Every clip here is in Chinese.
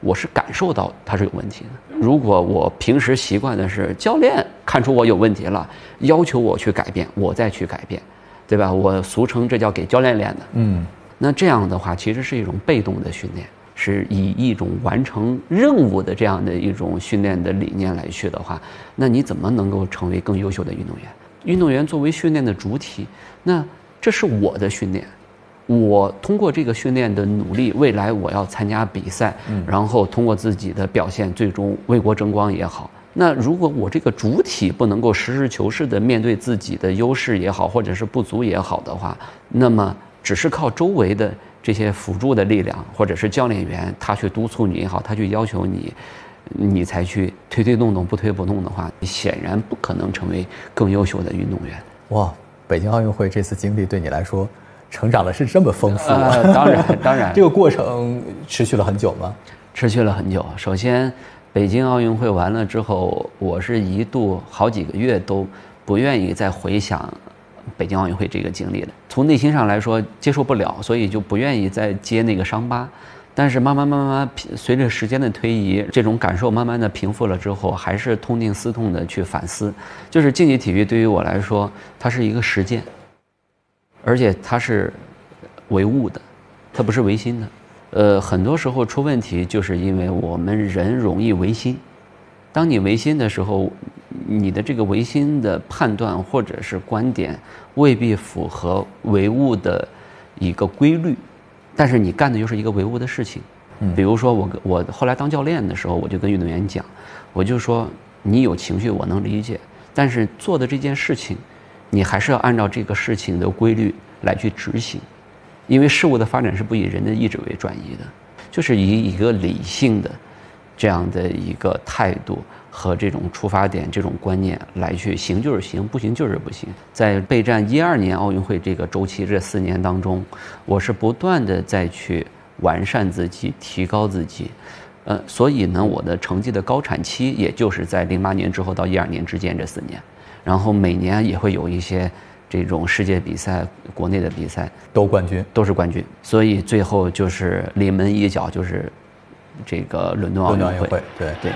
我是感受到它是有问题的。如果我平时习惯的是教练看出我有问题了，要求我去改变，我再去改变，对吧？我俗称这叫给教练练的。那这样的话，其实是一种被动的训练，是以一种完成任务的这样的一种训练的理念来去的话，那你怎么能够成为更优秀的运动员？运动员作为训练的主体，那这是我的训练。我通过这个训练的努力，未来我要参加比赛，然后通过自己的表现，最终为国争光也好。那如果我这个主体不能够实事求是的面对自己的优势也好，或者是不足也好的话，那么只是靠周围的这些辅助的力量，或者是教练员他去督促你也好，他去要求你，你才去推推动动不推不动的话，你显然不可能成为更优秀的运动员。 哇，北京奥运会这次经历对你来说成长的是这么丰富当然这个过程持续了很久吗？ 持续了很久。首先北京奥运会完了之后，我是一度好几个月都不愿意再回想北京奥运会这个经历的，从内心上来说接受不了，所以就不愿意再接那个伤疤。但是慢慢随着时间的推移，这种感受慢慢的平复了之后，还是痛定思痛的去反思。就是竞技体育对于我来说，它是一个实践，而且它是唯物的，它不是唯心的。很多时候出问题，就是因为我们人容易唯心。当你唯心的时候，你的这个唯心的判断或者是观点未必符合唯物的一个规律，但是你干的又是一个唯物的事情。比如说我后来当教练的时候，我就跟运动员讲，我就说你有情绪我能理解，但是做的这件事情，你还是要按照这个事情的规律来去执行，因为事物的发展是不以人的意志为转移的，就是以一个理性的这样的一个态度和这种出发点、这种观念来去行就是行，不行就是不行。在备战12年奥运会这个周期这4年当中，我是不断的再去完善自己、提高自己。所以呢，我的成绩的高产期也就是在08年之后到12年之间这4年，然后每年也会有一些这种世界比赛、国内的比赛都是冠军， 所以最后就是临门一脚就是这个伦敦奥运会。对。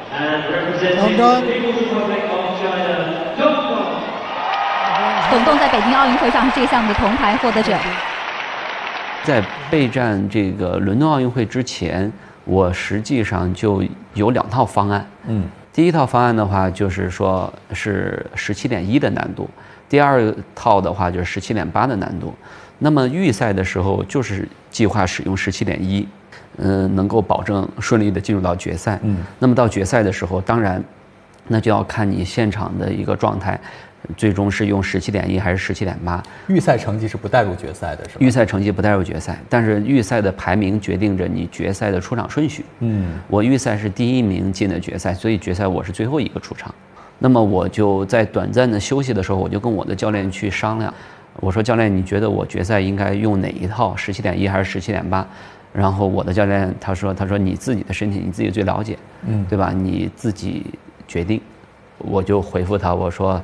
董栋在北京奥运会上是这项的铜牌获得者。 在备战这个伦敦奥运会之前，我实际上就有2套方案。第一套方案的话，就是说是17.1的难度；第二套的话就是17.8的难度。那么预赛的时候就是计划使用17.1。能够保证顺利的进入到决赛。那么到决赛的时候，当然，那就要看你现场的一个状态，最终是用17.1还是17.8。 预赛成绩是不带入决赛的，是吧？ 预赛成绩不带入决赛，但是预赛的排名决定着你决赛的出场顺序。我预赛是第1名进的决赛，所以决赛我是最后一个出场。那么我就在短暂的休息的时候，我就跟我的教练去商量，我说教练，你觉得我决赛应该用哪一套？17.1还是17.8？然后我的教练他说你自己的身体你自己最了解，对吧？你自己决定。我就回复他我说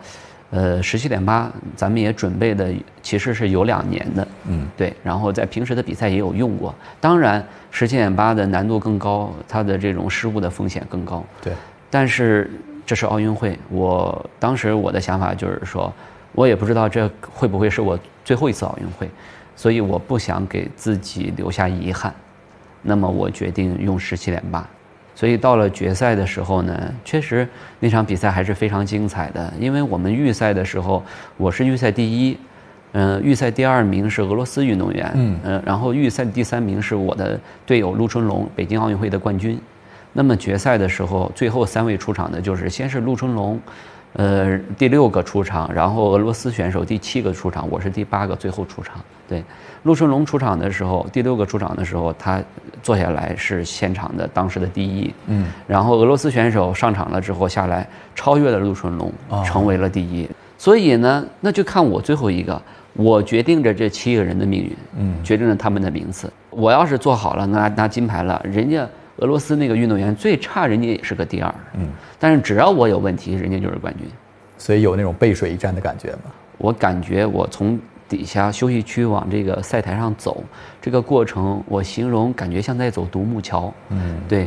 ，17.8咱们也准备的其实是有2年的，对。然后在平时的比赛也有用过。当然17.8的难度更高，它的这种失误的风险更高。 对。 但是这是奥运会，当时我的想法就是说，我也不知道这会不会是我最后一次奥运会。所以我不想给自己留下遗憾，那么我决定用17.8。所以到了决赛的时候呢，确实那场比赛还是非常精彩的。因为我们预赛的时候，我是预赛第1，预赛第2名是俄罗斯运动员，然后预赛第3名是我的队友陆春龙，北京奥运会的冠军。那么决赛的时候，最后3位出场的就是先是陆春龙。第6个出场，然后俄罗斯选手第7个出场，我是第8个最后出场。对，陆春龙出场的时候，第6个出场的时候，他坐下来是现场的当时的第1。然后俄罗斯选手上场了之后下来超越了陆春龙，成为了第1。所以呢，那就看我最后一个，我决定着这7个人的命运，决定着他们的名次。我要是做好了，拿金牌了，人家俄罗斯那个运动员最差，人家也是个第2。但是只要我有问题，人家就是冠军。 所以有那种背水一战的感觉吗？ 我感觉我从底下休息区往这个赛台上走，这个过程我形容感觉像在走独木桥。对。